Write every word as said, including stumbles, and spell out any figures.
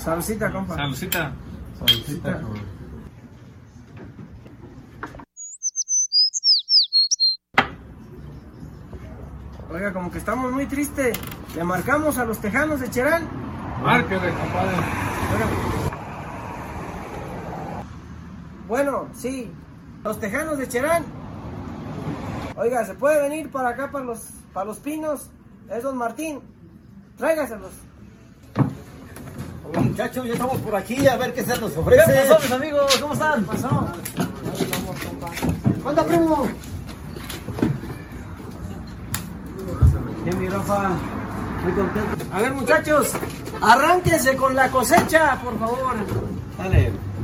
Saludcita, compa. Saludcita. Saludcita. Oiga, como que estamos muy tristes. Le marcamos a los tejanos de Cherán. Márquele, compadre. Oiga. Bueno, sí. Los tejanos de Cherán. Oiga, ¿se puede venir para acá, para los, para los pinos? Es don Martín. Tráigaselos. Hola muchachos, ya estamos por aquí a ver qué se nos ofrece. ¿Qué pasó, mis amigos? ¿Cómo están? ¿Qué pasó? ¡Anda, primo! Bien, mi Rafa. Muy contento. A ver, muchachos, arránquense con la cosecha, por favor. Dale.